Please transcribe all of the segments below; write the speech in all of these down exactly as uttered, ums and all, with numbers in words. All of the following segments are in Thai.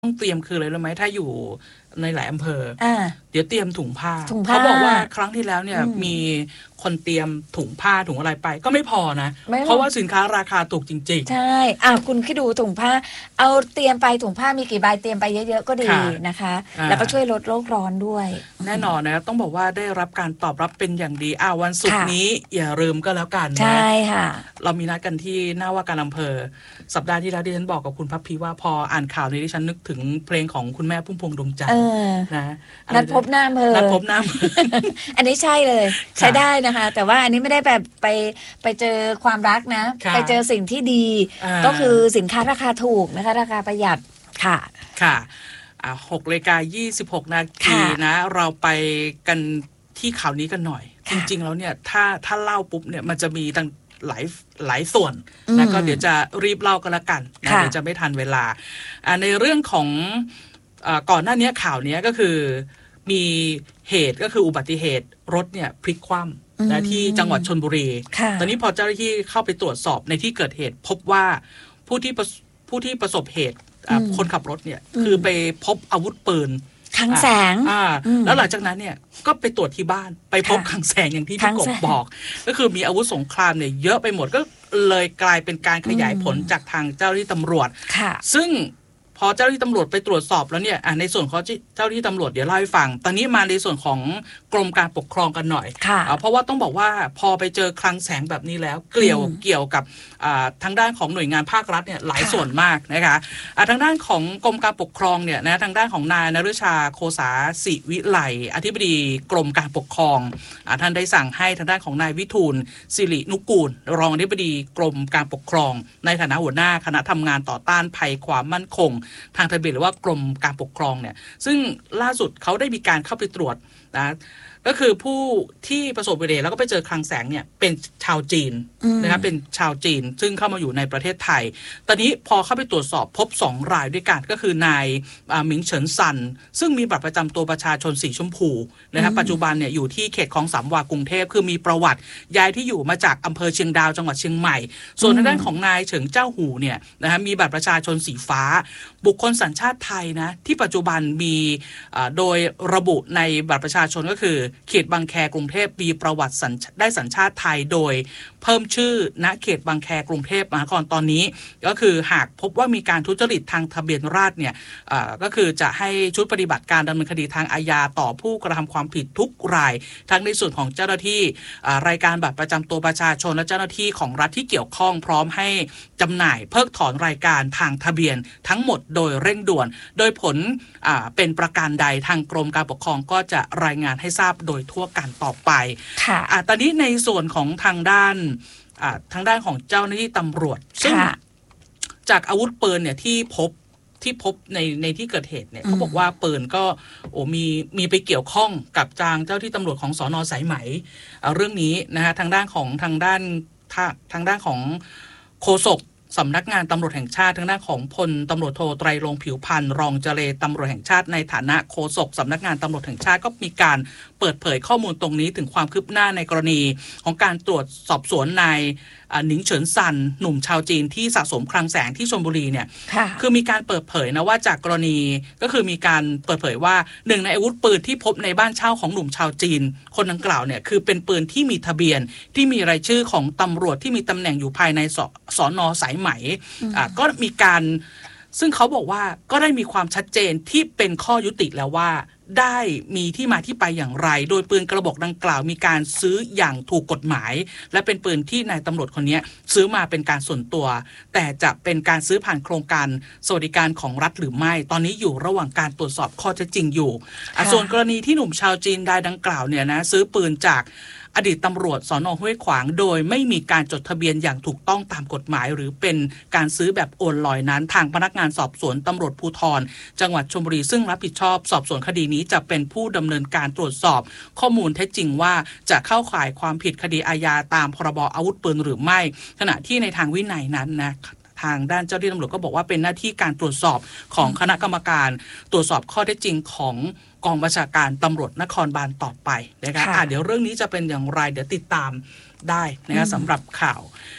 ต้องเตรียมคืออะไรรู้ไหมถ้าอยู่ในหลายอำเภออ่าเดี๋ยวเตรียมถุงผ้าถุงผ้าเขาบอกว่าครั้งที่แล้วเนี่ยอืมมีคนเตรียมถุงผ้าถุงอะไรไปก็ไม่พอนะไม่พอเพราะว่าสินค้าราคาถูกจริงใช่อ่ะคุณคิดดูถุงผ้า เอาเตรียมไปถุงผ้ามีกี่ใบเตรียมไปเยอะๆก็ดีค่ะนะคะอ่าแล้วก็ช่วยลดโลกร้อนด้วยๆ แน่นอนนะต้องบอกว่าได้รับการตอบรับเป็นอย่างดีอ้าววันศุกร์ค่ะนี้อย่าลืมก็แล้วกันนะใช่ค่ะเรามีนัดกันที่หน้าว่าการอำเภอสัปดาห์ที่แล้วที่ฉันบอกกับคุณพัพพีว่าพออ่านข่าวนี้ดิฉันนึกถึงเพลงของคุณแม่พุ่มพวงดวงจันทเอร์อนะอะไรนัดพบหน้าอำเภอนัดพบหน้าอำเภออันนี้ใช่เลย ใช้ได้นะคะ แต่ว่าอันนี้ไม่ได้แบบไปไปเจอความรักนะค่ะไปเจอสิ่งที่ดีอ่าก็คือสินค้าราคาถูกนะคะ ราคาประหยัดค่ะค่ะอ่าหกนาฬิกายี่สิบหกนาทีค่ะนะ เราไปกันที่ข่าวนี้กันหน่อย จค่ะริง ๆ แล้วเนี่ยถ้าถ้าเล่าปุ๊บเนี่ยมันจะมีตั้งหลายหลายส่วนอืมนะก็เดี๋ยวจะรีบเล่ากันละกันนะค่ะเดี๋ยวจะไม่ทันเวลาอ่าในเรื่องของอ่าก่อนหน้านี้ข่าวเนี้ยก็คือมีเหตุก็คืออุบัติเหตุรถเนี่ยพลิกคว่ำนะที่จังหวัดชลบุรีค่ะตอนนี้พอเจ้าหน้าที่เข้าไปตรวจสอบในที่เกิดเหตุ พบว่าผู้ที่ประผู้ที่ประสบเหตุอ่าอืมคนขับรถเนี่ยอืมคือไปพบอาวุธปืนคลังแสงอ่าอืมแล้วหลังจากนั้นเนี่ยก็ไปตรวจที่บ้านไปพบค่ะคลังแสงอย่างที่คลัพี่งกบแสงบอก ก็คือมีอาวุธสงครามเนี่ยเยอะไปหมดก็เลยกลายเป็นการขยายผลอืมจากทางเจ้าหน้าที่ตำรวจค่ะซึ่งพอเจ้าหน้าที่ตำรวจไปตรวจสอบแล้วเนี่ยอ่ะในส่วนของเจ้าหน้าที่ตำรวจเดี๋ยวเล่าให้ฟัง ตอนนี้มาในส่วนของกรมการปกครองกันหน่อยค่ะอ่าเพราะว่าต้องบอกว่าพอไปเจอคลังแสงแบบนี้แล้วเกี่ยวอืมเกี่ยวกับอ่าทางด้านของหน่วยงานภาครัฐเนี่ยหลายค่ะส่วนมากนะคะอ่าทางด้านของกรมการปกครองเนี่ยนะทางด้านของนายนฤชาโคสาสิวิไลอธิบดีกรมการปกครองอ่าท่านได้สั่งให้ทางด้านของนายวิทูลสิรินุกูลรองอธิบดีกรมการปกครอง ในฐานะหัวหน้าคณะทำงานต่อต้านภัยความมั่นคง ทางทะเบียนหรือว่ากรมการปกครองเนี่ยซึ่งล่าสุดเขาได้มีการเข้าไปตรวจนะก็คือผู้ที่ประสบอุบัติเหตุแล้วก็ไปเจอคลังแสงเนี่ยเป็นชาวจีนอืมนะครับเป็นชาวจีนซึ่งเข้ามาอยู่ในประเทศไทย ตอนนี้พอเข้าไปตรวจสอบพบสองรายด้วยกันก็คือนายอ่าหมิงเฉินซันซึ่งมีบัตรประจำตัวประชาชนสีชมพูนะครับปัจจุบันเนี่ยอยู่ที่เขตคลองสามวากรุงเทพคือมีประวัติย้ายที่อยู่มาจากอำเภอเชียงดาวจังหวัดเชียงใหม่ ส่วนทางด้านของนายเฉิงเจ้าหูเนี่ยนะฮะมีบัตรประชาชนสีฟ้า บุคคลสัญชาติไทยนะที่ปัจจุบันมีอ่าโดยระบุในบัตรประชาชนก็คือเขตบางแคกรุงเทพมีประวัติสัญได้สัญชาติไทยโดยเพิ่มชื่อณเขตบางแคกรุงเทพมหานครตอนนี้ก็คือหากพบว่ามีการทุจริตทางทะเบียนราษฎร์เนี่ยอ่าก็คือจะให้ชุดปฏิบัติการดำเนินคดีทางอาญาต่อผู้กระทำความผิดทุกรายทั้งในส่วนของเจ้าหน้าที่อ่ารายการบัตรประจำตัวประชาชนและเจ้าหน้าที่ของรัฐที่เกี่ยวข้องพร้อมให้จำหน่ายเพิกถอนรายการทางทะเบียนทั้งหมดโดยเร่งด่วน โดยผลอ่าเป็นประการใดทางกรมการปกครองก็จะรายงานให้ทราบโดยทั่วกันต่อไปค่ะอ่าตอนนี้ในส่วนของทางด้านอ่าทางด้านของเจ้าหน้าที่ตำรวจซึ่งค่ะจากอาวุธปืนเนี่ยที่พบที่พบในในที่เกิดเหตุเนี่ยอืมเขาบอกว่าปืนก็โอ้มีมีไปเกี่ยวข้องกับทางเจ้าที่ตำรวจของสนสายไหมอ่าเรื่องนี้นะฮะทางด้านของทางด้านทางทางด้านของโฆษกสำนักงานตำรวจแห่งชาติทางด้านของพลตำรวจโทไตรรงค์ผิวพันธ์รองเจรตำรวจแห่งชาติในฐานะโฆษกสำนักงานตำรวจแห่งชาติก็มีการเปิดเผยข้อมูลตรงนี้ถึงความคืบหน้าในกรณีของการตรวจสอบสวนนายอ่าหนิงเฉินซันหนุ่มชาวจีนที่สะสมคลังแสงที่ชลบุรีเนี่ยค่ะคือมีการเปิดเผยนะว่าจากกรณีก็คือมีการเปิดเผยว่าหนึ่งในอาวุธปืนที่พบในบ้านเช่าของหนุ่มชาวจีน คนดังกล่าวเนี่ยคือเป็นปืนที่มีทะเบียนที่มีรายชื่อของตำรวจที่มีตำแหน่งอยู่ภายในสสนสายไหมอ่าก็มีการซึ่งเขาบอกว่าก็ได้มีความชัดเจนที่เป็นข้อยุติแล้วว่า ได้มีที่มาที่ไปอย่างไร โดยปืนกระบอกดังกล่าวมีการซื้ออย่างถูกกฎหมาย และเป็นปืนที่นายตำรวจคนนี้ซื้อมาเป็นการส่วนตัว แต่จะเป็นการซื้อผ่านโครงการสวัสดิการของรัฐหรือไม่ตอนนี้อยู่ระหว่างการตรวจสอบข้อเท็จจริงอยู่อ่ะส่วนกรณีที่หนุ่มชาวจีนรายดังกล่าวเนี่ยนะซื้อปืนจากอดีตตำรวจสน.ห้วยขวางโดยไม่มีการจดทะเบียนอย่างถูกต้องตามกฎหมาย หรือเป็นการซื้อแบบโอนลอยนั้นทางพนักงานสอบสวนตำรวจภูธรจังหวัดชลบุรีซึ่งรับผิดชอบสอบสวนคดีนี้จะเป็นผู้ดำเนินการตรวจสอบข้อมูลเท็จจริงว่าจะเข้าข่ายความผิดคดีอาญาตามพรบอาวุธปืนหรือไม่ขณะที่ในทางวินัยนั้นนะทางด้านเจ้าหน้าที่ตำรวจก็บอกว่าเป็นหน้าที่การตรวจสอบของคณะกรรมการตรวจสอบข้อเท็จจริงของกองบัญชาการตำรวจนครบาลต่อไปนะคะอ่ะเดี๋ยวเรื่องนี้จะเป็นอย่างไรเดี๋ยวติดตามได้นะคะสำหรับข่าว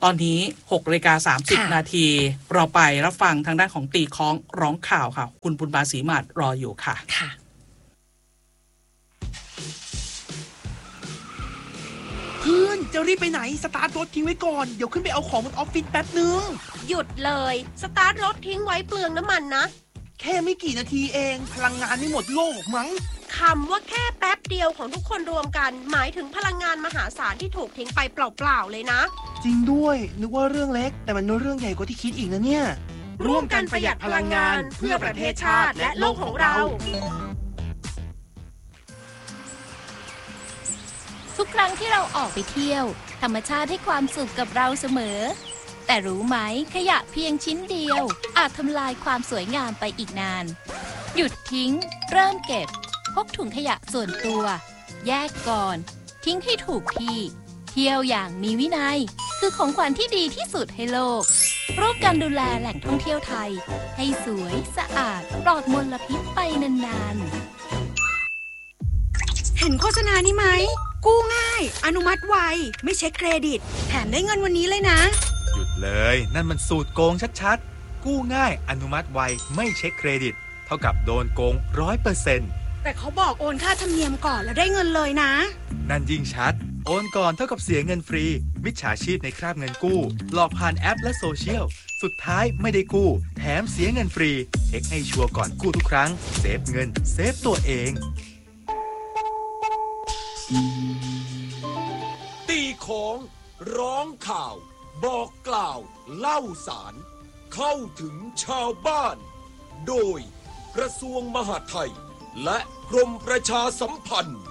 ตอนนี้หกนาฬิกาสามสิบนาทีเราไปรับฟังทางด้านของตีค้องร้องข่าวค่ะคุณบุญมาศรีมาศรออยู่ค่ะค่ะเพื่อนจะรีบไปไหนสตาร์ทรถทิ้งไว้ก่อนเดี๋ยวขึ้นไปเอาของบนออฟฟิศแป๊บนึงหยุดเลยสตาร์ทรถทิ้งไว้เปลืองน้ำมันนะแค่ไม่กี่นาทีเองพลังงานไม่หมดโลกมั้งคำว่าแค่แป๊บเดียวของทุกคนรวมกันหมายถึงพลังงานมหาศาลที่ถูกทิ้งไปเปล่าๆเลยนะจริงด้วยนึกว่าเรื่องเล็กแต่มันเรื่องใหญ่กว่าที่คิดอีกนะเนี่ยร่วมกันประหยัดพลังงานเพื่อประเทศชาติและโลกของเราทุกครั้งที่เราออกไปเที่ยวธรรมชาติให้ความสุขกับเราเสมอแต่รู้ไหมขยะเพียงชิ้นเดียวอาจทำลายความสวยงามไปอีกนานหยุดทิ้งเริ่มเก็บพกถุงขยะส่วนตัวแยกก่อนทิ้งให้ถูกที่เที่ยวอย่างมีวินัยคือของขวัญที่ดีที่สุดให้โลกร่วมกันดูแลแหล่งท่องเที่ยวไทยให้สวยสะอาดปลอดมลพิษไปนานๆเห็นโฆษณานี้ไหมกู้ง่ายอนุมัติไวไม่เช็คเครดิตแถมได้เงินวันนี้เลยนะหยุดเลยนั่นมันสูตรโกงชัดๆกู้ง่ายอนุมัติไวไม่เช็คเครดิตเท่ากับโดนโกง ร้อยเปอร์เซ็นต์แต่เขาบอกโอนค่าธรรมเนียมก่อนแล้วได้เงินเลยนะนั่นยิ่งชัดโอนก่อนเท่ากับเสียเงินฟรีมิจฉาชีพในคราบเงินกู้หลอกผ่านแอปและโซเชียลสุดท้ายไม่ได้กู้แถมเสียเงินฟรีเช็คให้ชัวร์ก่อนกู้ทุกครั้งเซฟเงินเซฟตัวเองตีของร้องข่าวบอกกล่าวเล่าสารเข้าถึงชาวบ้านโดยกระทรวงมหาดไทยและกรมประชาสัมพันธ์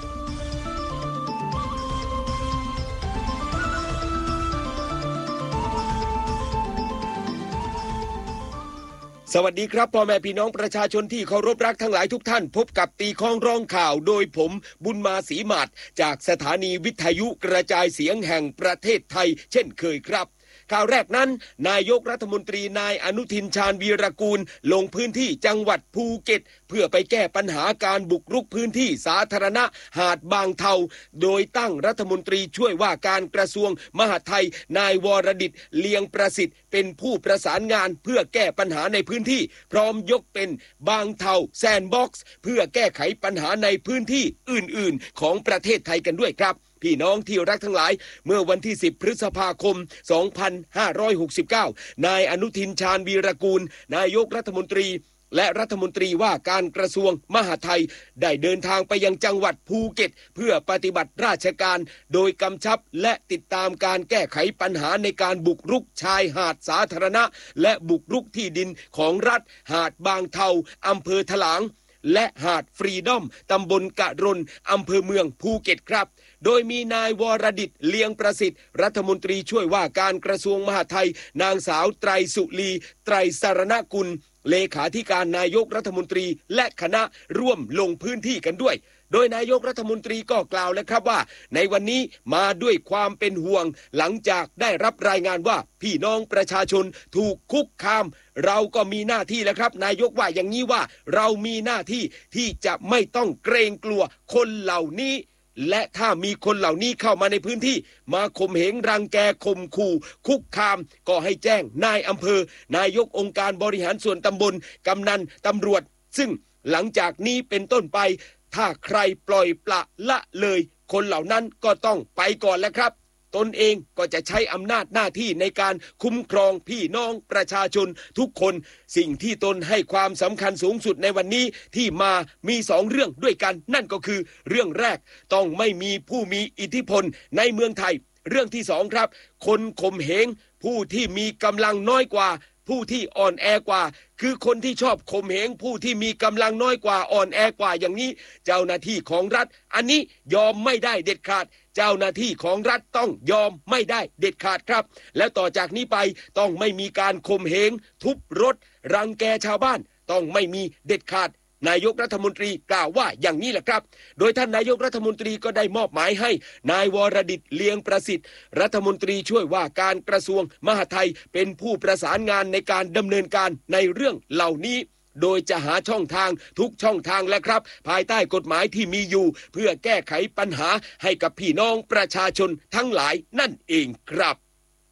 สวัสดีครับพ่อแม่พี่น้องประชาชนที่เคารพรักทั้งหลายทุกท่านพบกับตีข้องร้องข่าวโดยผมบุญมาศรีมาศจากสถานีวิทยุกระจายเสียงแห่งประเทศไทยเช่นเคยครับข่าวแรกนั้นนายกรัฐมนตรีนายอนุทินชาญวีรกูลลงพื้นที่จังหวัดภูเก็ตเพื่อไปแก้ปัญหาการบุกรุกพื้นที่สาธารณะหาดบางเทาโดยตั้งรัฐมนตรีช่วยว่าการกระทรวงมหาดไทยนายวรดิษฐ์เลียงประสิทธิ์เป็นผู้ประสานงานเพื่อแก้ปัญหาในพื้นที่พร้อมยกเป็นบางเทาแซนด์บ็อกซ์เพื่อแก้ไขปัญหาในพื้นที่อื่นๆของประเทศไทยกันด้วยครับพี่น้องที่รักทั้งหลายเมื่อวันที่สิบพฤษภาคมสองพันห้าร้อยหกสิบเก้านายอนุทินชาญวีรกูลนายกรัฐมนตรีและรัฐมนตรีว่าการกระทรวงมหาดไทยได้เดินทางไปยังจังหวัดภูเก็ตเพื่อปฏิบัติราชการโดยกำชับและติดตามการแก้ไขปัญหาในการบุกรุกชายหาดสาธารณะและบุกรุกที่ดินของรัฐหาดบางเทาอำเภอถลางและหาดฟรีดอมตำบลกะรนอำเภอเมืองภูเก็ตครับโดยมีนายวรดิษฐ์เลียงประสิทธิ์รัฐมนตรีช่วยว่าการกระทรวงมหาดไทยนางสาวไตรสุรีไตรสรณกุลเลขาธิการนายกรัฐมนตรีและคณะร่วมลงพื้นที่กันด้วยโดยนายกรัฐมนตรีก็กล่าวแล้วครับว่าในวันนี้มาด้วยความเป็นห่วงหลังจากได้รับรายงานว่าพี่น้องประชาชนถูกคุกคามเราก็มีหน้าที่แล้วครับนายกว่าอย่างนี้ว่าเรามีหน้าที่ที่จะไม่ต้องเกรงกลัวคนเหล่านี้และถ้ามีคนเหล่านี้เข้ามาในพื้นที่มาข่มเหงรังแกข่มขู่คุกคามก็ให้แจ้งนายอำเภอนายกองค์การบริหารส่วนตำบลกำนันตำรวจซึ่งหลังจากนี้เป็นต้นไปถ้าใครปล่อยปละละเลยคนเหล่านั้นก็ต้องไปก่อนแล้วครับตนเองก็จะใช้อำนาจหน้าที่ในการคุ้มครองพี่น้องประชาชนทุกคนสิ่งที่ตนให้ความสำคัญสูงสุดในวันนี้ที่มามีสองเรื่องด้วยกันนั่นก็คือเรื่องแรกต้องไม่มีผู้มีอิทธิพลในเมืองไทยเรื่องที่สองครับคนข่มเหงผู้ที่มีกำลังน้อยกว่าผู้ที่อ่อนแอกว่าคือคนที่ชอบข่มเหงผู้ที่มีกำลังน้อยกว่าอ่อนแอกว่าอย่างนี้เจ้าหน้าที่ของรัฐอันนี้ยอมไม่ได้เด็ดขาดเจ้าหน้าที่ของรัฐต้องยอมไม่ได้เด็ดขาดครับแล้วต่อจากนี้ไปต้องไม่มีการข่มเหงทุบรถรังแกชาวบ้านต้องไม่มีเด็ดขาดนายกรัฐมนตรีกล่าวว่าอย่างนี้แหละครับโดยท่านนายกรัฐมนตรีก็ได้มอบหมายให้นายวรดิษฐ์เลียงประสิทธิ์รัฐมนตรีช่วยว่าการกระทรวงมหาดไทยเป็นผู้ประสานงานในการดำเนินการในเรื่องเหล่านี้โดยจะหาช่องทางทุกช่องทางแล้วครับภายใต้กฎหมายที่มีอยู่เพื่อแก้ไขปัญหาให้กับพี่น้องประชาชนทั้งหลายนั่นเองครับ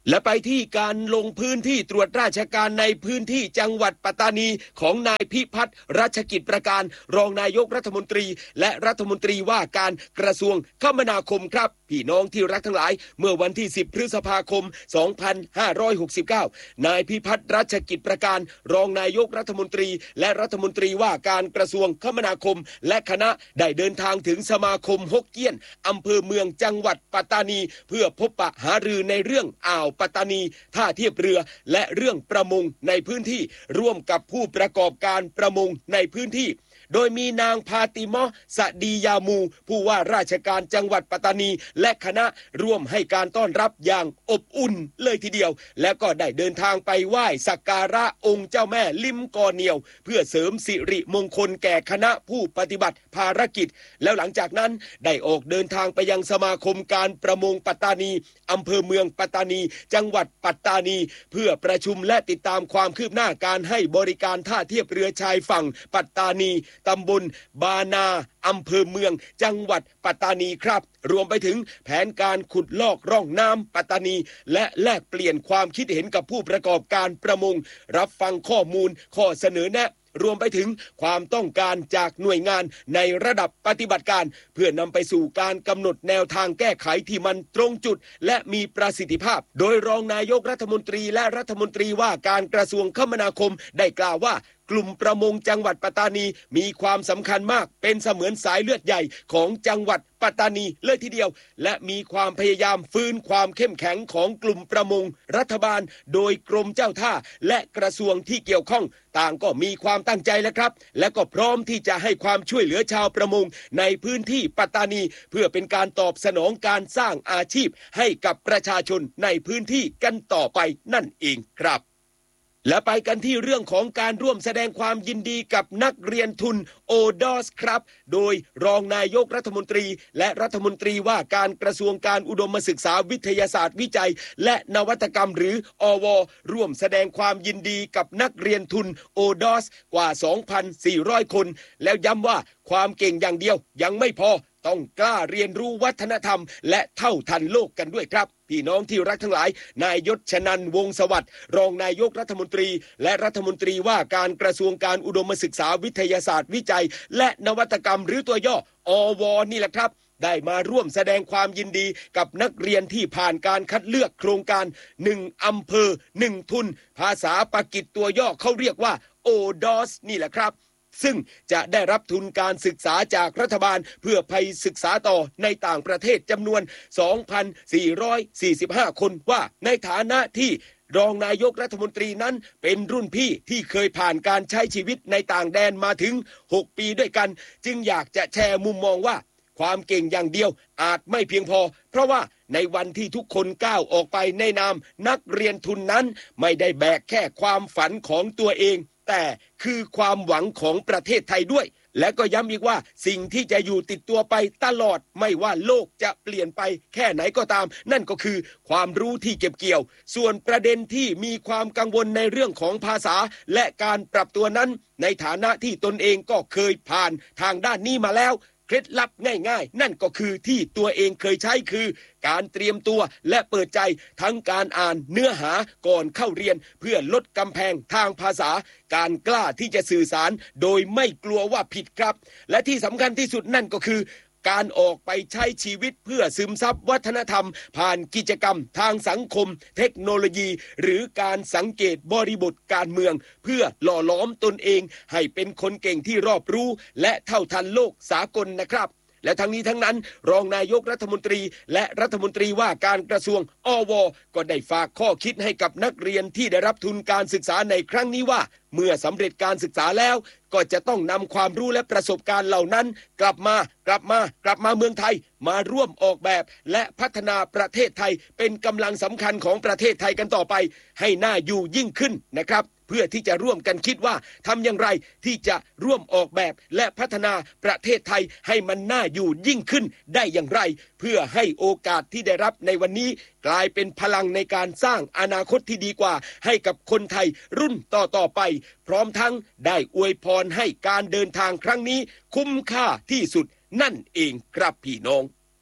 และไปที่การลงพื้นที่ตรวจราชการในพื้นที่จังหวัดปัตตานีของนายพิพัฒน์รัชกิจประการรองนายกรัฐมนตรีและรัฐมนตรีว่าการกระทรวงคมนาคมครับพี่น้องที่รักทั้งหลายเมื่อวันที่สิบพฤษภาคมสองพันห้าร้อยหกสิบเก้านายพิพัฒน์รัชกิจประการรองนายกรัฐมนตรีและรัฐมนตรีว่าการกระทรวงคมนาคมและคณะได้เดินทางถึงสมาคมฮกเกี้ยนอำเภอเมืองจังหวัดปัตตานีเพื่อพบปะหารือในเรื่องอ่าวปัตตานีท่าเทียบเรือและเรื่องประมงในพื้นที่ร่วมกับผู้ประกอบการประมงในพื้นที่โดยมีนางพาติมะสะดียามูผู้ว่าราชการจังหวัดปัตตานีและคณะร่วมให้การต้อนรับอย่างอบอุ่นเลยทีเดียวและก็ได้เดินทางไปไหว้สักการะองค์เจ้าแม่ลิมกอเนียวเพื่อเสริมสิริมงคลแก่คณะผู้ปฏิบัติภารกิจแล้วหลังจากนั้นได้ออกเดินทางไปยังสมาคมการประมงปัตตานีอำเภอเมืองปัตตานีจังหวัดปัตตานีเพื่อประชุมและติดตามความคืบหน้าการให้บริการท่าเทียบเรือชายฝั่งปัตตานีตำบลบานาอำเภอเมืองจังหวัดปัตตานีครับรวมไปถึงแผนการขุดลอกร่องน้ำปัตตานีและแลกเปลี่ยนความคิดเห็นกับผู้ประกอบการประมงรับฟังข้อมูลข้อเสนอแนะรวมไปถึงความต้องการจากหน่วยงานในระดับปฏิบัติการเพื่อนำไปสู่การกำหนดแนวทางแก้ไขที่มันตรงจุดและมีประสิทธิภาพโดยรองนายกรัฐมนตรีและรัฐมนตรีว่าการกระทรวงคมนาคมได้กล่าวว่ากลุ่มประมงจังหวัดปัตตานีมีความสำคัญมากเป็นเสมือนสายเลือดใหญ่ของจังหวัดปัตตานีเลยทีเดียวและมีความพยายามฟื้นความเข้มแข็งของกลุ่มประมงรัฐบาลโดยกรมเจ้าท่าและกระทรวงที่เกี่ยวข้องต่างก็มีความตั้งใจแล้วครับและก็พร้อมที่จะให้ความช่วยเหลือชาวประมงในพื้นที่ปัตตานีเพื่อเป็นการตอบสนองการสร้างอาชีพให้กับประชาชนในพื้นที่กันต่อไปนั่นเองครับและไปกันที่เรื่องของการร่วมแสดงความยินดีกับนักเรียนทุนโอดอสครับโดยรองนายกรัฐมนตรีและรัฐมนตรีว่าการกระทรวงการอุดมศึกษาวิทยาศาสตร์วิจัยและนวัตกรรมหรืออวร่วมแสดงความยินดีกับนักเรียนทุนโอดอสกว่า สองพันสี่ร้อย คนแล้วย้ำว่าความเก่งอย่างเดียวยังไม่พอต้องกล้าเรียนรู้วัฒนธรรมและเท่าทันโลกกันด้วยครับพี่น้องที่รักทั้งหลายนายยศชนันท์วงศ์สวัสดิ์รองนายกรัฐมนตรีและรัฐมนตรีว่าการกระทรวงการอุดมศึกษาวิทยาศาสตร์วิจัยและนวัตกรรมหรือตัวย่ออวนี่แหละครับได้มาร่วมแสดงความยินดีกับนักเรียนที่ผ่านการคัดเลือกโครงการหนึ่งอำเภอหนึ่งทุนภาษาปากีสตัวย่อเขาเรียกว่าโอดอสนี่แหละครับซึ่งจะได้รับทุนการศึกษาจากรัฐบาลเพื่อไปศึกษาต่อในต่างประเทศจำนวน สองพันสี่ร้อยสี่สิบห้า คนว่าในฐานะที่รองนายกรัฐมนตรีนั้นเป็นรุ่นพี่ที่เคยผ่านการใช้ชีวิตในต่างแดนมาถึงหกปีด้วยกันจึงอยากจะแชร์มุมมองว่าความเก่งอย่างเดียวอาจไม่เพียงพอเพราะว่าในวันที่ทุกคนก้าวออกไปในนามนักเรียนทุนนั้นไม่ได้แบกแค่ความฝันของตัวเองแต่คือความหวังของประเทศไทยด้วยและก็ย้ำอีกว่าสิ่งที่จะอยู่ติดตัวไปตลอดไม่ว่าโลกจะเปลี่ยนไปแค่ไหนก็ตามนั่นก็คือความรู้ที่เก็บเกี่ยวส่วนประเด็นที่มีความกังวลในเรื่องของภาษาและการปรับตัวนั้นในฐานะที่ตนเองก็เคยผ่านทางด้านนี้มาแล้วเคล็ดลับง่ายๆนั่นก็คือที่ตัวเองเคยใช้คือการเตรียมตัวและเปิดใจทั้งการอ่านเนื้อหาก่อนเข้าเรียนเพื่อลดกำแพงทางภาษาการกล้าที่จะสื่อสารโดยไม่กลัวว่าผิดครับและที่สำคัญที่สุดนั่นก็คือการออกไปใช้ชีวิตเพื่อซึมซับวัฒนธรรมผ่านกิจกรรมทางสังคมเทคโนโลยีหรือการสังเกตบริบทการเมืองเพื่อหล่อหลอมตนเองให้เป็นคนเก่งที่รอบรู้และเท่าทันโลกสากลนะครับและทั้งนี้ทั้งนั้นรองนายกรัฐมนตรีและรัฐมนตรีว่าการกระทรวงอวก็ได้ฝากข้อคิดให้กับนักเรียนที่ได้รับทุนการศึกษาในครั้งนี้ว่าเมื่อสำเร็จการศึกษาแล้วก็จะต้องนำความรู้และประสบการณ์เหล่านั้นกลับมากลับมากลับมาเมืองไทยมาร่วมออกแบบและพัฒนาประเทศไทยเป็นกำลังสำคัญของประเทศไทยกันต่อไปให้น่าอยู่ยิ่งขึ้นนะครับเพื่อที่จะร่วมกันคิดว่าทำอย่างไรที่จะร่วมออกแบบและพัฒนาประเทศไทยให้มันน่าอยู่ยิ่งขึ้นได้อย่างไรเพื่อให้โอกาสที่ได้รับในวันนี้กลายเป็นพลังในการสร้างอนาคตที่ดีกว่าให้กับคนไทยรุ่นต่อๆไปพร้อมทั้งได้อวยพรให้การเดินทางครั้งนี้คุ้มค่าที่สุดนั่นเองครับพี่น้อง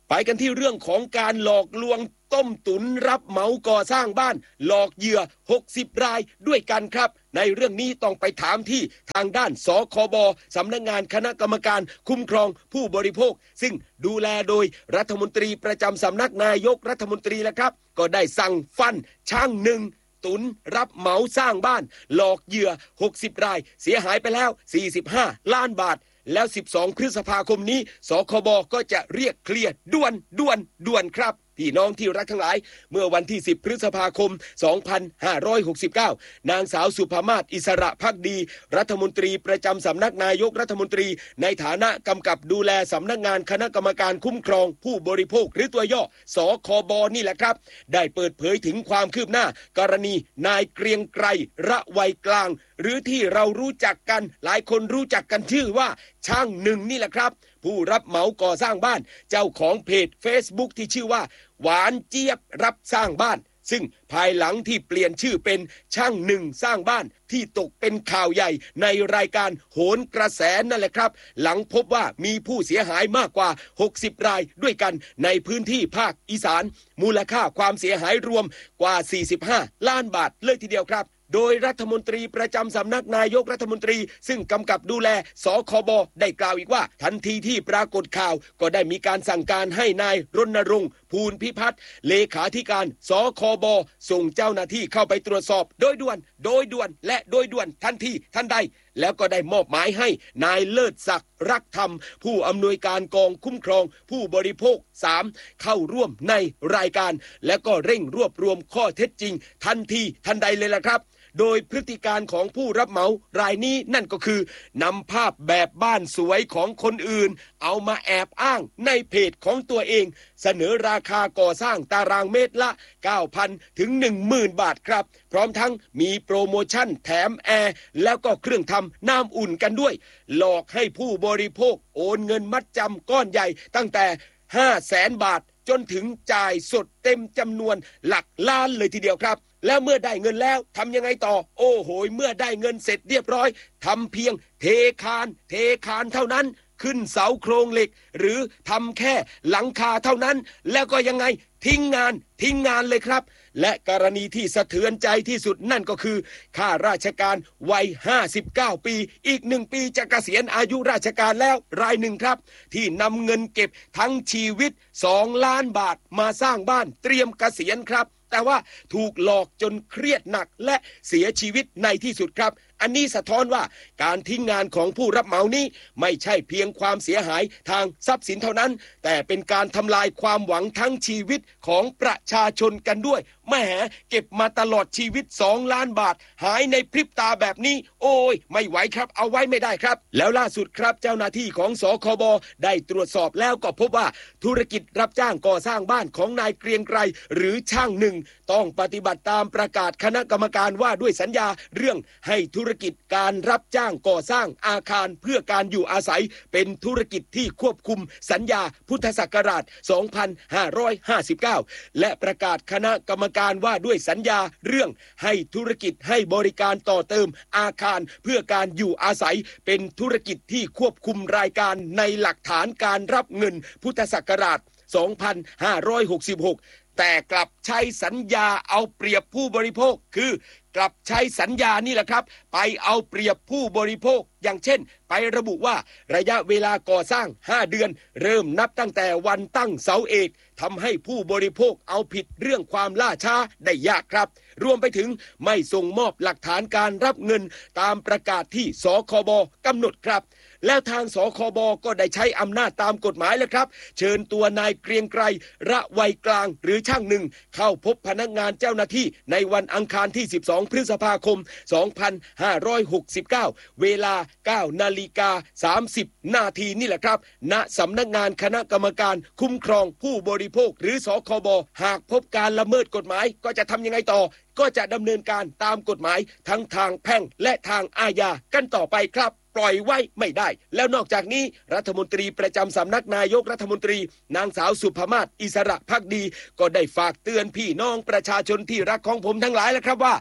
ไปกันที่เรื่องของการหลอกลวงต้มตุ๋นรับเหมาก่อสร้างบ้านหลอกเหยื่อหกสิบรายด้วยกันครับในเรื่องนี้ต้องไปถามที่ทางด้านสคบสำนักงานคณะกรรมการคุ้มครองผู้บริโภคซึ่งดูแลโดยรัฐมนตรีประจำสำนักนายกรัฐมนตรีแล้วครับก็ได้สั่งฟันช่างหนึ่งตุนรับเหมาสร้างบ้านหลอกเหยื่อหกสิบรายเสียหายไปแล้วสี่สิบห้าล้านบาทแล้วสิบสองพฤษภาคมนี้สคบก็จะเรียกเคลียร์ด่วนด่วนด่วนครับพี่น้องที่รักทั้งหลายเมื่อวันที่สิบพฤษภาคมสองพันห้าร้อยหกสิบเก้านางสาวสุภามาศอิสระภักดีรัฐมนตรีประจำสำนักนายกรัฐมนตรีในฐานะกำกับดูแลสำนักงานคณะกรรมการคุ้มครองผู้บริโภคหรือตัวย่อสคบนี่แหละครับได้เปิดเผยถึงความคืบหน้ากรณีนายเกรียงไกรระไวยกลางหรือที่เรารู้จักกันหลายคนรู้จักกันชื่อว่าช่างหนึ่งนี่แหละครับผู้รับเหมาก่อสร้างบ้านเจ้าของเพจ Facebook ที่ชื่อว่าหวานเจี๊ยบรับสร้างบ้านซึ่งภายหลังที่เปลี่ยนชื่อเป็นช่างหนึ่งสร้างบ้านที่ตกเป็นข่าวใหญ่ในรายการโหนกระแสนั่นแหละครับหลังพบว่ามีผู้เสียหายมากกว่าหกสิบรายด้วยกันในพื้นที่ภาคอีสานมูลค่าความเสียหายรวมกว่าสี่สิบห้าล้านบาทเลยทีเดียวครับโดยรัฐมนตรีประจำสำนักนายกรัฐมนตรีซึ่งกำกับดูแลสคบได้กล่าวอีกว่าทันทีที่ปรากฏข่าวก็ได้มีการสั่งการให้นายรณรงค์ภูลพิพัฒน์เลขาธิการสคบส่งเจ้าหน้าที่เข้าไปตรวจสอบโดยด่วนโดยด่วนและโดยด่วนทันทีทันใดแล้วก็ได้มอบหมายให้นายเลิศศักดิ์รักธรรมผู้อำนวยการกองคุ้มครองผู้บริโภคสามเข้าร่วมในรายการและก็เร่งรวบรวมข้อเท็จจริงทันทีทันใดเลยล่ะครับโดยพฤติการของผู้รับเหมารายนี้นั่นก็คือนำภาพแบบบ้านสวยของคนอื่นเอามาแอบอ้างในเพจของตัวเองเสนอราคาก่อสร้างตารางเมตรละ เก้าพัน ถึง หนึ่งหมื่น บาทครับพร้อมทั้งมีโปรโมชั่นแถมแอร์แล้วก็เครื่องทำน้ำอุ่นกันด้วยหลอกให้ผู้บริโภคโอนเงินมัดจำก้อนใหญ่ตั้งแต่ ห้าแสน บาทจนถึงจ่ายสดเต็มจำนวนหลักล้านเลยทีเดียวครับแล้วเมื่อได้เงินแล้วทำยังไงต่อโอ้โหเมื่อได้เงินเสร็จเรียบร้อยทำเพียงเทคานเทคานเท่านั้นขึ้นเสาโครงเหล็กหรือทำแค่หลังคาเท่านั้นแล้วก็ยังไงทิ้งงานทิ้งงานเลยครับและกรณีที่สะเทือนใจที่สุดนั่นก็คือข้าราชการวัยห้าสิบเก้าปีอีกหนึ่งปีจะเกษียณอายุราชการแล้วรายหนึ่งครับที่นำเงินเก็บทั้งชีวิตสองล้านบาทมาสร้างบ้านเตรียมเกษียณครับแต่ว่าถูกหลอกจนเครียดหนักและเสียชีวิตในที่สุดครับอันนี้สะท้อนว่าการทิ้งงานของผู้รับเหมานี้ไม่ใช่เพียงความเสียหายทางทรัพย์สินเท่านั้นแต่เป็นการทำลายความหวังทั้งชีวิตของประชาชนกันด้วยแหมเก็บมาตลอดชีวิตสองล้านบาทหายในพริบตาแบบนี้โอ้ยไม่ไหวครับเอาไว้ไม่ได้ครับแล้วล่าสุดครับเจ้าหน้าที่ของสคบได้ตรวจสอบแล้วก็พบว่าธุรกิจรับจ้างก่อสร้างบ้านของนายเกรียงไกรหรือช่างหนึ่งต้องปฏิบัติตามประกาศคณะกรรมการว่าด้วยสัญญาเรื่องให้ธุรกิจการรับจ้างก่อสร้างอาคารเพื่อการอยู่อาศัยเป็นธุรกิจที่ควบคุมสัญญาพุทธศักราชสองพันห้าร้อยห้าสิบเก้าและประกาศคณะกรรมการว่าด้วยสัญญาเรื่องให้ธุรกิจให้บริการต่อเติมอาคารเพื่อการอยู่อาศัยเป็นธุรกิจที่ควบคุมรายการในหลักฐานการรับเงินพุทธศักราชสองพันห้าร้อยหกสิบหกแต่กลับใช้สัญญาเอาเปรียบผู้บริโภคคือกลับใช้สัญญานี่แหละครับไปเอาเปรียบผู้บริโภคอย่างเช่นไประบุว่าระยะเวลาก่อสร้างห้าเดือนเริ่มนับตั้งแต่วันตั้งเสาเอกทำให้ผู้บริโภคเอาผิดเรื่องความล่าช้าได้ยากครับรวมไปถึงไม่ส่งมอบหลักฐานการรับเงินตามประกาศที่สคบกำหนดครับแล้วทางสคบก็ได้ใช้อำนาจตามกฎหมายแล้วครับเชิญตัวนายเกรียงไกรระไวยกลางหรือช่างหนึ่งเข้าพบพนักงานเจ้าหน้าที่ในวันอังคารที่สิบสองพฤษภาคมสองพันห้าร้อยหกสิบเก้าเวลา เก้านาฬิกาสามสิบนาทีนี่แหละครับณสำนักงานคณะกรรมการคุ้มครองผู้บริโภคหรือสคบหากพบการละเมิดกฎหมายก็จะทำยังไงต่อก็จะดำเนินการตามกฎหมายทั้งทางแพ่งและทางอาญากันต่อไปครับปล่อยไว้ไม่ได้แล้วนอกจากนี้รัฐมนตรีประจำสำนักนายกรัฐมนตรีนางสาวสุภามาศอิสระภักดีก็ได้ฝากเตือนพี่น้องประชาชนที่รักของผมทั้งหลายแล้วครับว่า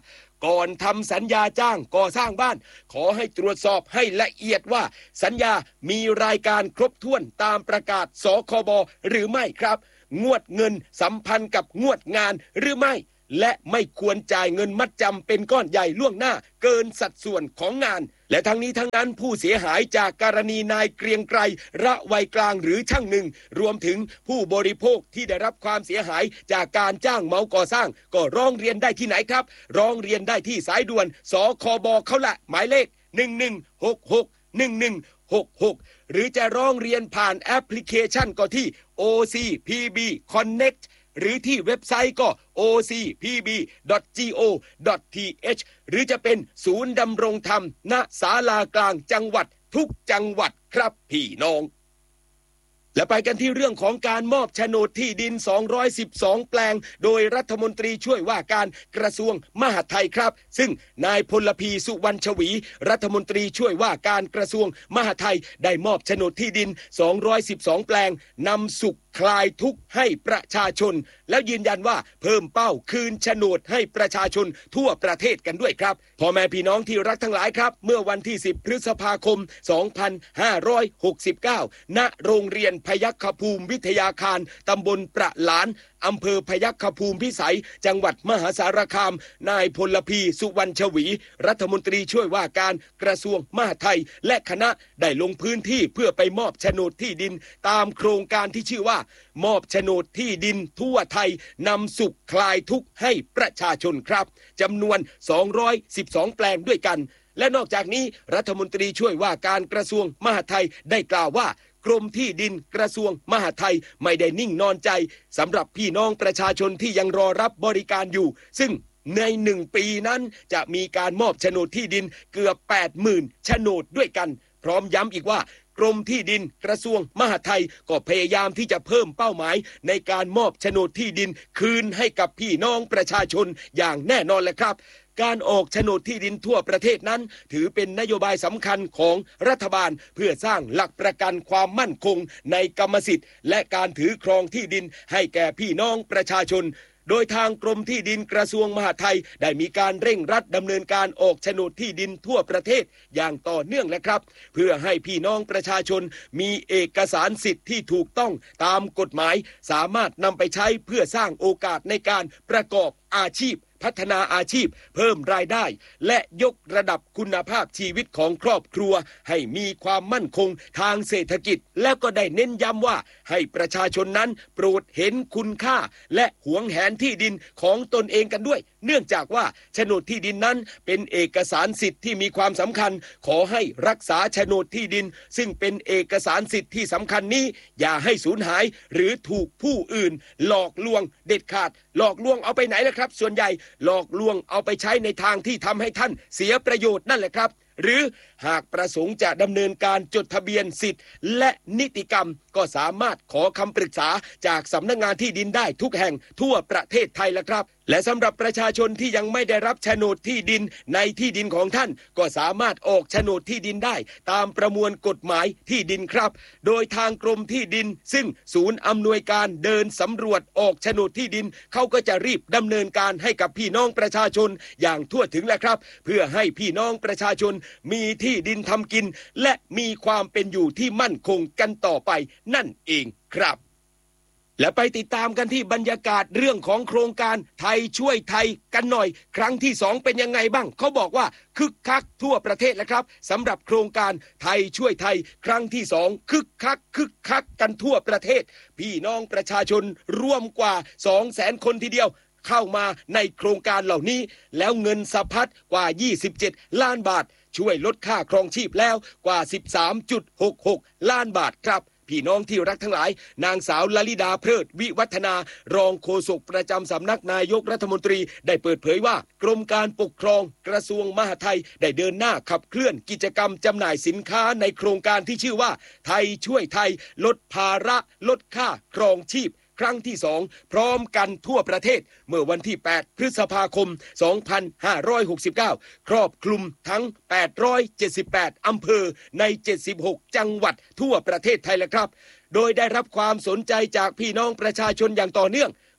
ก่อนทำสัญญาจ้างก่อสร้างบ้านขอให้ตรวจสอบให้ละเอียดว่าสัญญามีรายการครบถ้วนตามประกาศสคบหรือไม่ครับงวดเงินสัมพันธ์กับงวดงานหรือไม่และไม่ควรจ่ายเงินมัดจำเป็นก้อนใหญ่ล่วงหน้าเกินสัดส่วนของงานและทั้งนี้ทั้งนั้นผู้เสียหายจากกรณีนายเกรียงไกรระไวยกลางหรือช่างหนึ่งรวมถึงผู้บริโภคที่ได้รับความเสียหายจากการจ้างเหมาก่อสร้างก็ร้องเรียนได้ที่ไหนครับร้องเรียนได้ที่สายด่วนสคบเขาละหมายเลขหนึ่งหนึ่งหกหก หนึ่งหนึ่งหกหกหรือจะร้องเรียนผ่านแอปพลิเคชันก็ที่ โอ ซี พี บี Connectหรือที่เว็บไซต์ก็ โอ ซี พี บี ดอท จี โอ ดอท ที เอช หรือจะเป็นศูนย์ดำรงธรรมณศาลากลางจังหวัดทุกจังหวัดครับพี่น้องและไปกันที่เรื่องของการมอบโฉนดที่ดินสองร้อยสิบสองแปลงโดยรัฐมนตรีช่วยว่าการกระทรวงมหาดไทยครับซึ่งนายพลพีสุวรรณชวีรัฐมนตรีช่วยว่าการกระทรวงมหาดไทยได้มอบโฉนดที่ดินสองร้อยสิบสองแปลงนำสุขคลายทุกข์ให้ประชาชนแล้วยืนยันว่าเพิ่มเป้าคืนโฉนดให้ประชาชนทั่วประเทศกันด้วยครับพ่อแม่พี่น้องที่รักทั้งหลายครับเมื่อวันที่สิบพฤษภาคมสองพันห้าร้อยหกสิบเก้าณโรงเรียนพยัคฆภูมิวิทยาคารตำบลประหลานอำเภอพยัคฆภูมิพิสัยจังหวัดมหาสารคามนายพลพีสุวรรณชวีรัฐมนตรีช่วยว่าการกระทรวงมหาดไทยและคณะได้ลงพื้นที่เพื่อไปมอบโฉนดที่ดินตามโครงการที่ชื่อว่ามอบโฉนดที่ดินทั่วไทยนำสุขคลายทุกข์ให้ประชาชนครับจำนวนสองร้อยสิบสองแปลงด้วยกันและนอกจากนี้รัฐมนตรีช่วยว่าการกระทรวงมหาดไทยได้กล่าวว่ากรมที่ดินกระทรวงมหาดไทยไม่ได้นิ่งนอนใจสำหรับพี่น้องประชาชนที่ยังรอรับบริการอยู่ซึ่งในหนึ่งปีนั้นจะมีการมอบโฉนดที่ดินเกือบ แปดหมื่น โฉนดด้วยกันพร้อมย้ำอีกว่ากรมที่ดินกระทรวงมหาดไทยก็พยายามที่จะเพิ่มเป้าหมายในการมอบโฉนดที่ดินคืนให้กับพี่น้องประชาชนอย่างแน่นอนแหละครับการออกโฉนดที่ดินทั่วประเทศนั้นถือเป็นนโยบายสำคัญของรัฐบาลเพื่อสร้างหลักประกันความมั่นคงในกรรมสิทธิ์และการถือครองที่ดินให้แก่พี่น้องประชาชนโดยทางกรมที่ดินกระทรวงมหาดไทยได้มีการเร่งรัดดำเนินการออกโฉนดที่ดินทั่วประเทศอย่างต่อเนื่องแล้วครับเพื่อให้พี่น้องประชาชนมีเอกสารสิทธิ์ที่ถูกต้องตามกฎหมายสามารถนำไปใช้เพื่อสร้างโอกาสในการประกอบอาชีพพัฒนาอาชีพเพิ่มรายได้และยกระดับคุณภาพชีวิตของครอบครัวให้มีความมั่นคงทางเศรษฐกิจและก็ได้เน้นย้ำว่าให้ประชาชนนั้นโปรดเห็นคุณค่าและหวงแหนที่ดินของตนเองกันด้วยเนื่องจากว่าโฉนดที่ดินนั้นเป็นเอกสารสิทธิ์ที่มีความสำคัญขอให้รักษาโฉนดที่ดินซึ่งเป็นเอกสารสิทธิ์ที่สำคัญนี้อย่าให้สูญหายหรือถูกผู้อื่นหลอกลวงเด็ดขาดหลอกลวงเอาไปไหนล่ะครับส่วนใหญ่หลอกลวงเอาไปใช้ในทางที่ทำให้ท่านเสียประโยชน์นั่นแหละครับหรือหากประสงค์จะดำเนินการจดทะเบียนสิทธิ์และนิติกรรมก็สามารถขอคำปรึกษาจากสำนักงานที่ดินได้ทุกแห่งทั่วประเทศไทยแล้วครับและสำหรับประชาชนที่ยังไม่ได้รับโฉนดที่ดินในที่ดินของท่านก็สามารถออกโฉนดที่ดินได้ตามประมวลกฎหมายที่ดินครับโดยทางกรมที่ดินซึ่งศูนย์อำนวยการเดินสำรวจออกโฉนดที่ดินเขาก็จะรีบดำเนินการให้กับพี่น้องประชาชนอย่างทั่วถึงแหละครับเพื่อให้พี่น้องประชาชนมีที่ดินทำกินและมีความเป็นอยู่ที่มั่นคงกันต่อไปนั่นเองครับและไปติดตามกันที่บรรยากาศเรื่องของโครงการไทยช่วยไทยกันหน่อยครั้งที่สองเป็นยังไงบ้างเขาบอกว่าคึกคักทั่วประเทศแล้วครับสำหรับโครงการไทยช่วยไทยครั้งที่สองคึกคักคึกคักกันทั่วประเทศพี่น้องประชาชนร่วมกว่า สองแสน คนทีเดียวเข้ามาในโครงการเหล่านี้แล้วเงินสะพัดกว่ายี่สิบเจ็ดล้านบาทช่วยลดค่าครองชีพแล้วกว่า สิบสามจุดหกหก ล้านบาทครับพี่น้องที่รักทั้งหลายนางสาวลลิดาเพลิดวิวัฒนารองโฆษกประจำสำนักนายกรัฐมนตรีได้เปิดเผยว่ากรมการปกครองกระทรวงมหาดไทยได้เดินหน้าขับเคลื่อนกิจกรรมจำหน่ายสินค้าในโครงการที่ชื่อว่าไทยช่วยไทยลดภาระลดค่าครองชีพครั้งที่สองพร้อมกันทั่วประเทศเมื่อวันที่แปดพฤษภาคมสองพันห้าร้อยหกสิบเก้าครอบคลุมทั้งแปดร้อยเจ็ดสิบแปดอำเภอในเจ็ดสิบหกจังหวัดทั่วประเทศไทยแล้วครับโดยได้รับความสนใจจากพี่น้องประชาชนอย่างต่อเนื่อง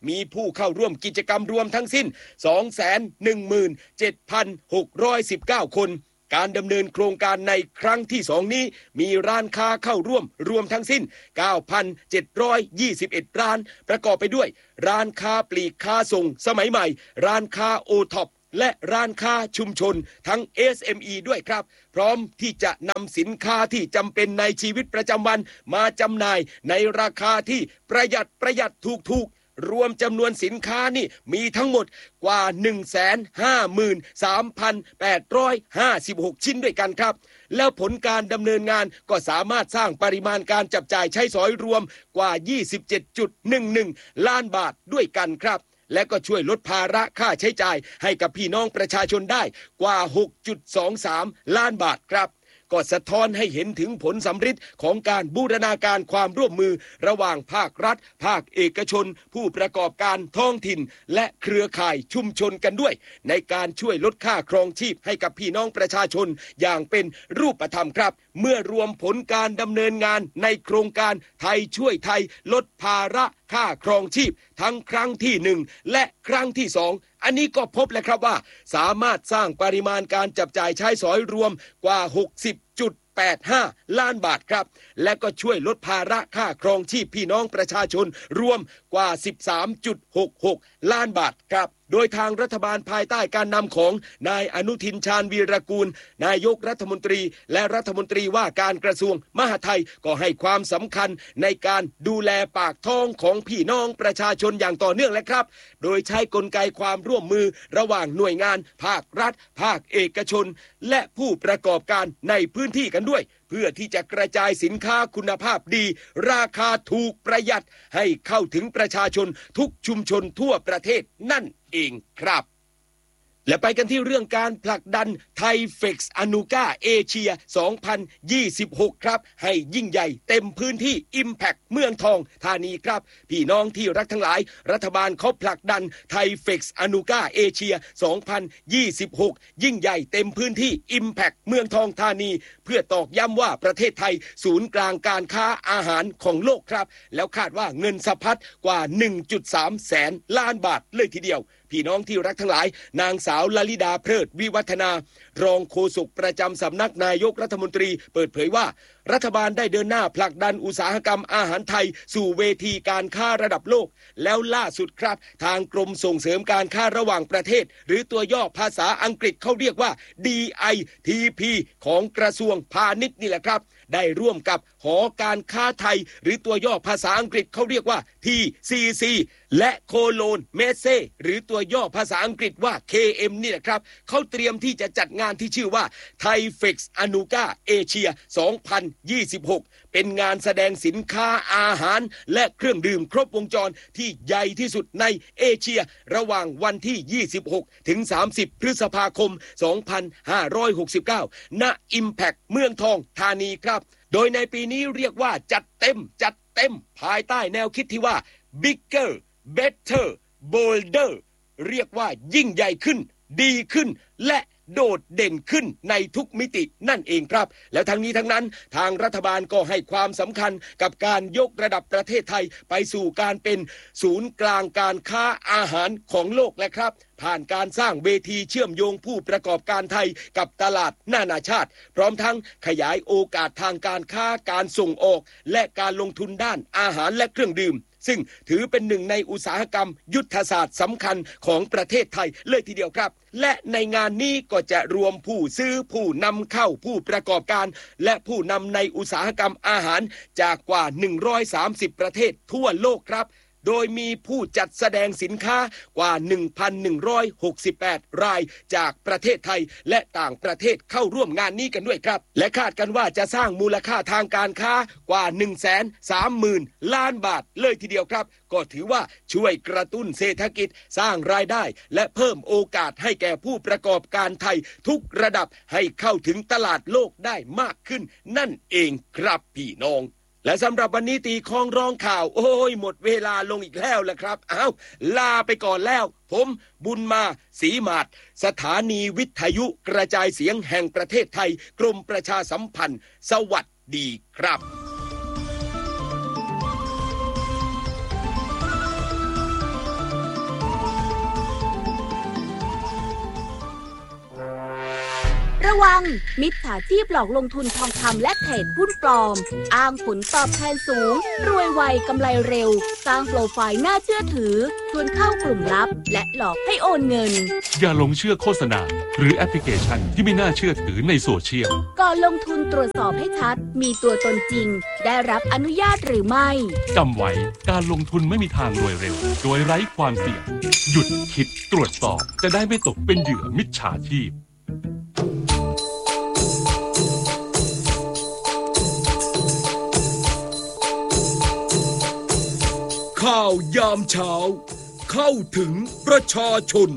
มีผู้เข้าร่วมกิจกรรมรวมทั้งสิ้น สองแสนหนึ่งหมื่นเจ็ดพันหกร้อยสิบเก้า คนการดำเนินโครงการในครั้งที่สองนี้มีร้านค้าเข้าร่วมรวมทั้งสิ้น เก้าพันเจ็ดร้อยยี่สิบเอ็ด ร้านประกอบไปด้วยร้านค้าปลีกค้าส่งสมัยใหม่ร้านค้าโอท็อปและร้านค้าชุมชนทั้ง เอส เอ็ม อี ด้วยครับพร้อมที่จะนำสินค้าที่จำเป็นในชีวิตประจำวันมาจำหน่ายในราคาที่ประหยัดประหยัดถูกๆรวมจำนวนสินค้านี่มีทั้งหมดกว่า หนึ่งแสนห้าหมื่นสามพันแปดร้อยห้าสิบหก ชิ้นด้วยกันครับแล้วผลการดำเนินงานก็สามารถสร้างปริมาณการจับจ่ายใช้สอยรวมกว่า ยี่สิบเจ็ดจุดหนึ่งหนึ่ง ล้านบาทด้วยกันครับและก็ช่วยลดภาระค่าใช้จ่ายให้กับพี่น้องประชาชนได้กว่า หกจุดสองสาม ล้านบาทครับก็สะท้อนให้เห็นถึงผลสำฤทธิ์ของการบูรณาการความร่วมมือระหว่างภาครัฐภาคเอกชนผู้ประกอบการท้องถิ่นและเครือข่ายชุมชนกันด้วยในการช่วยลดค่าครองชีพให้กับพี่น้องประชาชนอย่างเป็นรูปธรรมครับเมื่อรวมผลการดำเนินงานในโครงการไทยช่วยไทยลดภาระค่าครองชีพทั้งครั้งที่หนึ่งและครั้งที่สองอันนี้ก็พบแล้วครับว่าสามารถสร้างปริมาณการจับจ่ายใช้สอยรวมกว่า หกสิบจุดแปดห้า ล้านบาทครับและก็ช่วยลดภาระค่าครองชีพพี่น้องประชาชนรวมกว่า สิบสามจุดหกหก ล้านบาทครับโดยทางรัฐบาลภายใต้การนำของนายอนุทินชาญวีรกูลนายกรัฐมนตรีและรัฐมนตรีว่าการกระทรวงมหาดไทยก็ให้ความสำคัญในการดูแลปากท้องของพี่น้องประชาชนอย่างต่อเนื่องและครับโดยใช้กลไกความร่วมมือระหว่างหน่วยงานภาครัฐภาคเอกชนและผู้ประกอบการในพื้นที่กันด้วยเพื่อที่จะกระจายสินค้าคุณภาพดีราคาถูกประหยัดให้เข้าถึงประชาชนทุกชุมชนทั่วประเทศนั่นเองครับและไปกันที่เรื่องการผลักดันไทยเฟกซ์อนูก้าเอเชียสองพันยี่สิบหกครับให้ยิ่งใหญ่เต็มพื้นที่ Impact เมืองทองธานีครับพี่น้องที่รักทั้งหลายรัฐบาลเขาผลักดันไทยเฟกซ์อนูก้าเอเชียสองพันยี่สิบหกยิ่งใหญ่เต็มพื้นที่ Impact เมืองทองธานีเพื่อตอกย้ำว่าประเทศไทยศูนย์กลางการค้าอาหารของโลกครับแล้วคาดว่าเงินสะพัดกว่า หนึ่งจุดสาม แสนล้านบาทเลยทีเดียวพี่น้องที่รักทั้งหลายนางสาวลลิดาเพลิดวิวัฒนารองโฆษกประจำสำนักนายกรัฐมนตรีเปิดเผยว่ารัฐบาลได้เดินหน้าผลักดันอุตสาหกรรมอาหารไทยสู่เวทีการค้าระดับโลกแล้วล่าสุดครับทางกรมส่งเสริมการค้าระหว่างประเทศหรือตัวย่อภาษาอังกฤษเขาเรียกว่า ดี ไอ ที พี ของกระทรวงพาณิชย์นี่แหละครับได้ร่วมกับหอการค้าไทยหรือตัวย่อภาษาอังกฤษเขาเรียกว่า ที ซี ซี และโคโลนเมเซ่หรือตัวย่อภาษาอังกฤษว่า เค เอ็ม นี่แหละครับเขาเตรียมที่จะจัดงานที่ชื่อว่าไทยเฟกซ์อนูก้าเอเชียสองพันยี่สิบหกเป็นงานแสดงสินค้าอาหารและเครื่องดื่มครบวงจรที่ใหญ่ที่สุดในเอเชียระหว่างวันที่ยี่สิบหกถึงสามสิบพฤษภาคมสองพันห้าร้อยหกสิบเก้าณ Impact เมืองทองธานีครับโดยในปีนี้เรียกว่าจัดเต็มจัดเต็มภายใต้แนวคิดที่ว่า Bigger Better Bolder เรียกว่ายิ่งใหญ่ขึ้นดีขึ้นและโดดเด่นขึ้นในทุกมิตินั่นเองครับแล้วทั้งนี้ทั้งนั้นทางรัฐบาลก็ให้ความสำคัญกับการยกระดับประเทศไทยไปสู่การเป็นศูนย์กลางการค้าอาหารของโลกและครับผ่านการสร้างเวทีเชื่อมโยงผู้ประกอบการไทยกับตลาดนานาชาติพร้อมทั้งขยายโอกาสทางการค้าการส่งออกและการลงทุนด้านอาหารและเครื่องดื่มซึ่งถือเป็นหนึ่งในอุตสาหกรรมยุทธศาสตร์สำคัญของประเทศไทยเลยทีเดียวครับและในงานนี้ก็จะรวมผู้ซื้อผู้นำเข้าผู้ประกอบการและผู้นำในอุตสาหกรรมอาหารจากกว่าหนึ่งร้อยสามสิบประเทศทั่วโลกครับโดยมีผู้จัดแสดงสินค้ากว่า หนึ่งพันหนึ่งร้อยหกสิบแปด รายจากประเทศไทยและต่างประเทศเข้าร่วมงานนี้กันด้วยครับและคาดกันว่าจะสร้างมูลค่าทางการค้ากว่า หนึ่งแสนสามหมื่น ล้านบาทเลยทีเดียวครับก็ถือว่าช่วยกระตุ้นเศรษฐกิจสร้างรายได้และเพิ่มโอกาสให้แก่ผู้ประกอบการไทยทุกระดับให้เข้าถึงตลาดโลกได้มากขึ้นนั่นเองครับพี่น้องและสำหรับวันนี้ตีคองร้องข่าวโอ้ยหมดเวลาลงอีกแล้วล่ะครับอ้าวลาไปก่อนแล้วผมบุญมาศรีมาศสถานีวิทยุกระจายเสียงแห่งประเทศไทยกรมประชาสัมพันธ์สวัสดีครับระวังมิจฉาชีพหลอกลงทุนทองคำและเทรดหุ้นปลอมอ้างผลตอบแทนสูงรวยไวกำไรเร็วสร้างโปรไฟล์น่าเชื่อถือชวนเข้ากลุ่มลับและหลอกให้โอนเงินอย่าหลงเชื่อโฆษณาหรือแอปพลิเคชันที่ไม่น่าเชื่อถือในโซเชียลก่อนลงทุนตรวจสอบให้ชัดมีตัวตนจริงได้รับอนุญาตหรือไม่จำไว้การลงทุนไม่มีทางรวยเร็วโดยไร้ความเสี่ยงหยุดคิดตรวจสอบจะได้ไม่ตกเป็นเหยื่อมิจฉาชีพข่าวยามเช้าเข้าถึงประชาชน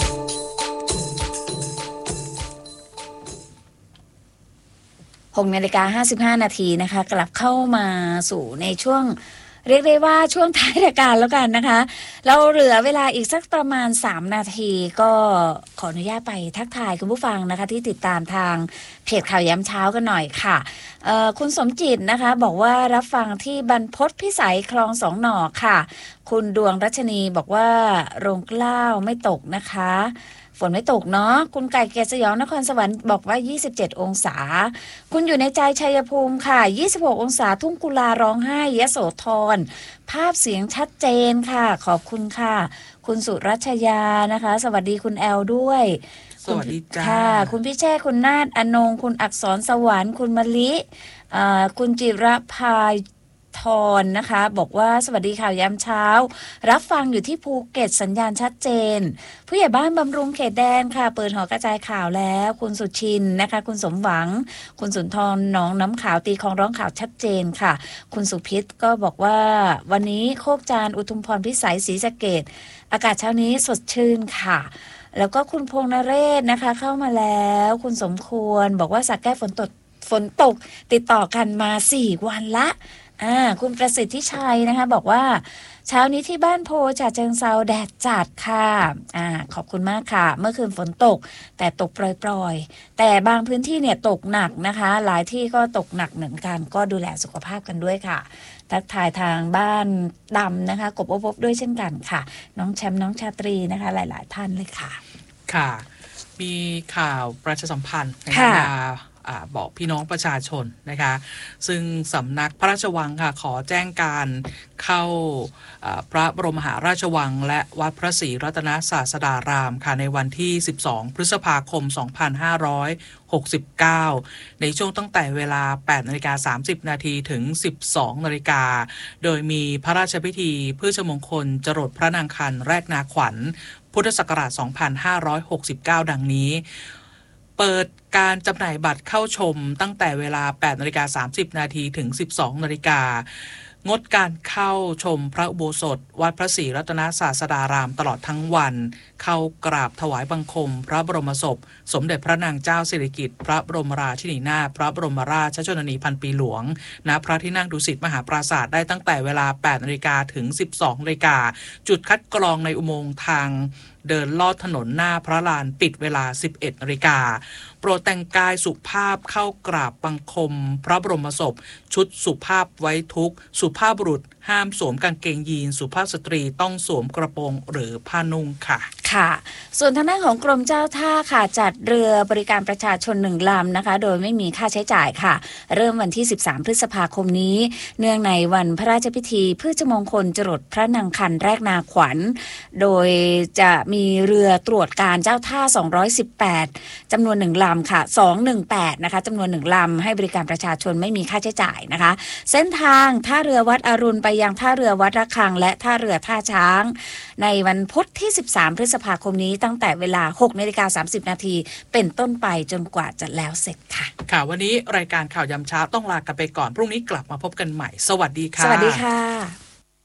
หกนาฬิกาห้าสิบห้านาทีนะคะกลับเข้ามาสู่ในช่วงเรียกได้ว่าช่วงท้ายรายการแล้วกันนะคะเราเหลือเวลาอีกสักประมาณสามนาทีก็ขออนุญาตไปทักทายคุณผู้ฟังนะคะที่ติดตามทางเพจข่าวย้ำเช้ากันหน่อยค่ะคุณสมจิตนะคะบอกว่ารับฟังที่บรรพตพิสัยคลองสองหน่อค่ะคุณดวงรัชนีบอกว่าโรงเกล้าไม่ตกนะคะฝนไม่ตกเนาะคุณไก่เกศสยองนครสวรรค์บอกว่ายี่สิบเจ็ดองศาคุณอยู่ในใจชัยภูมิค่ะยี่สิบหกองศาทุ่งกุลาร้องไห้ยโสธรภาพเสียงชัดเจนค่ะขอบคุณค่ะคุณสุรัชยานะคะสวัสดีคุณแอลด้วยสวัสดีจ้าค่ะคุณพิเชษคุณนาฏอนงคุณอักษรสวรรค์คุณมะลิคุณจิรภาทรนะคะบอกว่าสวัสดีข่าวยามเช้ารับฟังอยู่ที่ภูเก็ตสัญญาณชัดเจนผู้ใหญ่บ้านบำรุงเขตแดนค่ะเปิดหอกระจายข่าวแล้วคุณสุชินนะคะคุณสมหวังคุณสุนทรหนองน้ำขาวตีคลองร้องข่าวชัดเจนค่ะคุณสุพิษก็บอกว่าวันนี้โคกจานอุทุมพรพิสัยศรีสะเกษอากาศเช้านี้สดชื่นค่ะแล้วก็คุณพงษ์นเรศนะคะเข้ามาแล้วคุณสมควรบอกว่าสระแก้วฝนตกฝนตกติดต่อกันมาสี่วันละอ่าคุณประสิทธิชัยนะคะบอกว่าเช้านี้ที่บ้านโพฉะเชิงเทราแดดจัดค่ะอ่าขอบคุณมากค่ะเมื่อคืนฝนตกแต่ตกปล่อยๆแต่บางพื้นที่เนี่ยตกหนักนะคะหลายที่ก็ตกหนักเหมือนกันก็ดูแลสุขภาพกันด้วยค่ะทักทายทางบ้านดำนะคะกบอบด้วยเช่นกันค่ะน้องแชมป์น้องชาตรีนะคะหลายๆท่านเลยค่ะค่ะมีข่าวประชาสัมพันธ์ในบอกพี่น้องประชาชนนะคะซึ่งสำนักพระราชวังค่ะขอแจ้งการเข้าพระบรมมหาราชวังและวัดพระศรีรัตนศาสดารามค่ะในวันที่สิบสองพฤษภาคมสองพันห้าร้อยหกสิบเก้าในช่วงตั้งแต่เวลา แปดนาฬิกาสามสิบนาทีถึง สิบสองนาฬิกาโดยมีพระราชพิธีพฤชมงคลจรดพระนางคันแรกนาขวัญพุทธศักราชสองพันห้าร้อยหกสิบเก้าดังนี้เปิดการจำหน่ายบัตรเข้าชมตั้งแต่เวลา แปดนาฬิกาสามสิบนาทีถึง สิบสองนาฬิกางดการเข้าชมพระอุโบสถวัดพระศรีรัตนศาสดารามตลอดทั้งวันเข้ากราบถวายบังคมพระบรมศพสมเด็จพระนางเจ้าสิริกิติ์พระบรมราชินีนาถพระบรมราชชนนีพันปีหลวงณพระที่นั่งดุสิตมหาปราสาทได้ตั้งแต่เวลา แปดนาฬิกาถึง สิบสองนาฬิกาจุดคัดกรองในอุโมงค์ทางเดินลอดถนนหน้าพระลานปิดเวลา สิบเอ็ดนาฬิกาโปรดแต่งกายสุภาพเข้ากราบบังคมพระบรมศพชุดสุภาพไว้ทุกข์สุภาพบุรุษห้ามสวมกางเกงยีนสุภาพสตรีต้องสวมกระโปรงหรือผ้านุ่งค่ะค่ะส่วนทางด้านของกรมเจ้าท่าค่ะจัดเรือบริการประชาชนหนึ่งลำนะคะโดยไม่มีค่าใช้จ่ายค่ะเริ่มวันที่สิบสามพฤษภาคมนี้เนื่องในวันพระราชพิธีพฤชมงคลจรดพระนางคันแรกนาขวัญโดยจะมีเรือตรวจการเจ้าท่าสองร้อยสิบแปดจำนวนหนึ่งลำค่ะสองร้อยสิบแปดนะคะจำนวนหนึ่งลำให้บริการประชาชนไม่มีค่าใช้จ่ายนะคะเส้นทางท่าเรือวัดอรุณไปยังท่าเรือวัดระฆังและท่าเรือท่าช้างในวันพุธที่สิบสามพฤษภาคมนี้ตั้งแต่เวลา หกนาฬิกาสามสิบนาทีเป็นต้นไปจนกว่าจะแล้วเสร็จค่ะค่ะวันนี้รายการข่าวยามเช้าต้องลากันไปก่อนพรุ่งนี้กลับมาพบกันใหม่สวัสดีค่ะสวัสดีค่ะ